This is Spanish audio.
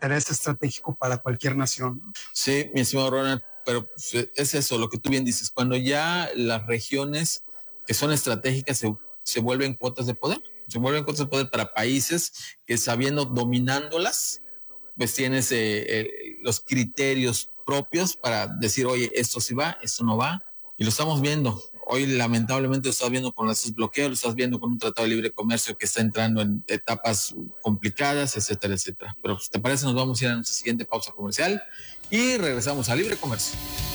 interés estratégico para cualquier nación, ¿no? Sí, mi estimado Ronald, pero es eso, lo que tú bien dices, cuando ya las regiones que son estratégicas se vuelven cuotas de poder, se vuelven cuotas de poder para países que sabiendo dominándolas, pues tienes los criterios propios para decir, oye, esto sí va, esto no va, y lo estamos viendo. Hoy lamentablemente lo estás viendo con esos bloqueos, lo estás viendo con un tratado de libre comercio que está entrando en etapas complicadas, etcétera, etcétera. Pero pues, ¿te parece? Nos vamos a ir a nuestra siguiente pausa comercial y regresamos a Libre Comercio.